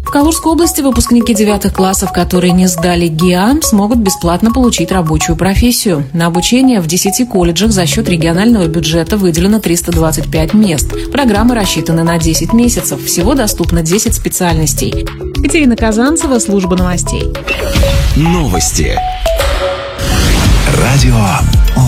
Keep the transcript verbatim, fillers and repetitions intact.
В Калужской области выпускники девятых классов, которые не сдали ГИА, смогут бесплатно получить рабочую профессию. На обучение в десяти колледжах за счет регионального бюджета выделено триста двадцать пять мест. Программы рассчитаны на десять месяцев. Всего доступно десять специальностей. Катерина Казанцева, служба новостей. Новости. Радио